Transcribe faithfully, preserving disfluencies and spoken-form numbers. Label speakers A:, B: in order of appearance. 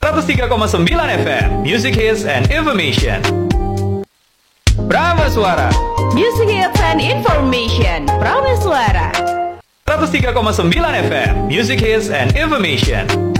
A: seratus tiga koma sembilan F M Music Hits and Information. Prameswara
B: Music Hits and Information. Prameswara
A: seratus tiga koma sembilan F M Music Hits and Information.